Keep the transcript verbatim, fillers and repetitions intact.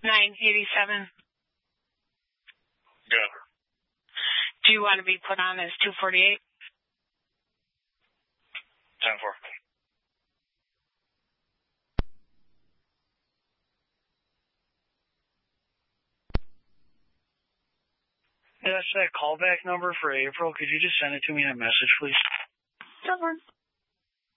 nine eighty-seven. Good. Do you want to be put on as two forty-eight? ten four. That's that callback number for April. Could you just send it to me in a message, please? Sure.